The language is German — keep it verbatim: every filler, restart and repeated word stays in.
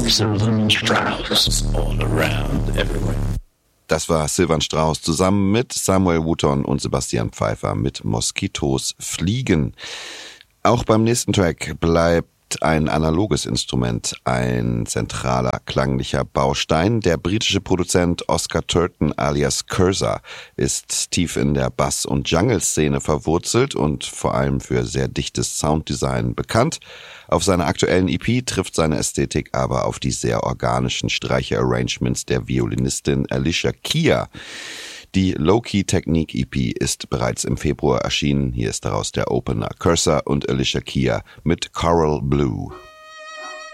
Sylvan Strauss. All around, everywhere. Das war Sylvan Strauss zusammen mit Samuel Wooton und Sebastian Pfeiffer mit Moskitos fliegen. Auch beim nächsten Track bleibt ein analoges Instrument ein zentraler klanglicher Baustein. Der britische Produzent Oscar Turton alias Cursor ist tief in der Bass- und Jungle-Szene verwurzelt und vor allem für sehr dichtes Sounddesign bekannt. Auf seiner aktuellen E P trifft seine Ästhetik aber auf die sehr organischen Streicher-Arrangements der Violinistin Alicia Keys. Die Low-Key-Technik-E P ist bereits im Februar erschienen. Hier ist daraus der Opener Cursor und Alicia Keys mit Coral Blue.